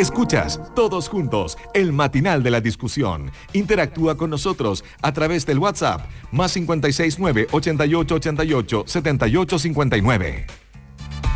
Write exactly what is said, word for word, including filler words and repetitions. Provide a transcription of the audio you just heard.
Escuchas Todos Juntos, el matinal de la discusión. Interactúa con nosotros a través del WhatsApp más cinco seis nueve, ocho ocho ocho ocho, siete ocho cinco nueve.